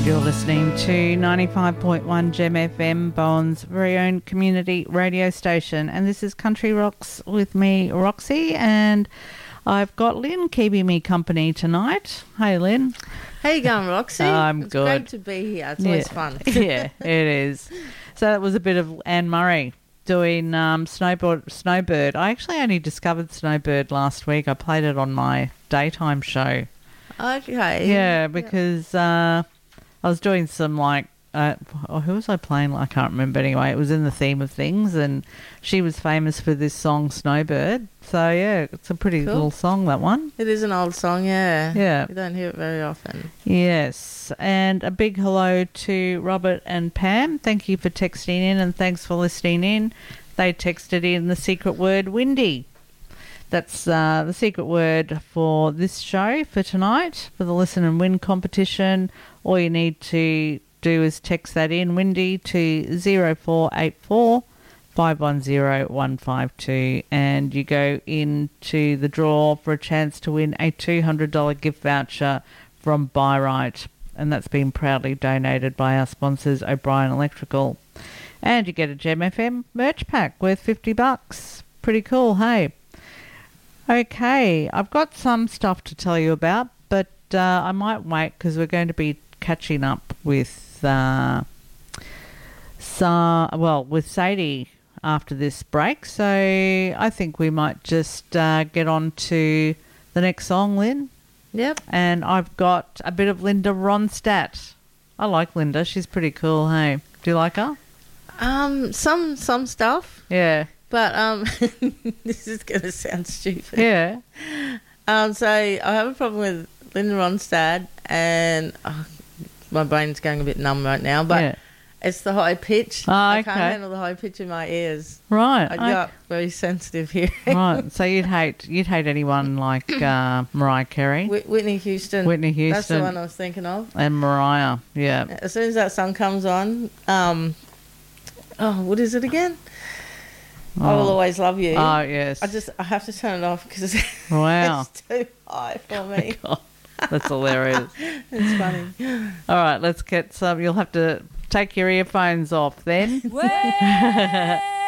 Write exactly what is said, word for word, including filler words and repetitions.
You're listening to ninety-five point one Gem F M, Bowen's very own community radio station. And this is Country Rocks with me, Roxy. And I've got Lynn keeping me company tonight. Hey, Lynn. How you going, Roxy? I'm it's good. It's great to be here. It's yeah. always fun. Yeah, it is. So that was a bit of Anne Murray doing um, Snowboard, Snowbird. I actually only discovered Snowbird last week. I played it on my daytime show. Okay. Yeah, because uh, I was doing some like, uh, oh, who was I playing? I can't remember anyway. It was in the theme of things, and she was famous for this song Snowbird. So yeah, it's a pretty Cool. little song, that one. It is an old song, yeah. Yeah. You don't hear it very often. Yes, and a big hello to Robert and Pam. Thank you for texting in, and thanks for listening in. They texted in the secret word windy. That's uh, the secret word for this show for tonight, for the Listen and Win competition. All you need to do is text that in, Windy, to zero four eight four, five one zero, one five two, and you go into the draw for a chance to win a two hundred dollars gift voucher from Buy Right, and that's been proudly donated by our sponsors, O'Brien Electrical. And you get a Gem F M merch pack worth fifty bucks. Pretty cool, hey? Okay, I've got some stuff to tell you about, but uh, I might wait because we're going to be catching up with uh, Sa- well, with Sadie after this break. So I think we might just uh, get on to the next song, Lynn. Yep. And I've got a bit of Linda Ronstadt. I like Linda. She's pretty cool, hey? Do you like her? Um, some some stuff, Yeah. but um, this is going to sound stupid. Yeah. Um, so I have a problem with Linda Ronstadt, and oh, my brain's going a bit numb right now, but yeah. it's the high pitch. Oh, I okay. can't handle the high pitch in my ears. Right. I okay. got very sensitive hearing. Right. So you'd hate you'd hate anyone like uh, Mariah Carey, Whit- Whitney Houston. Whitney That's the Houston, one I was thinking of. and Mariah. Yeah. As soon as that song comes on, um, oh, what is it again? I will Oh. always love you. Oh yes. I just I have to turn it off because Wow. it's too high for me. God, that's hilarious. It's funny. All right, let's get some. You'll have to take your earphones off then. Way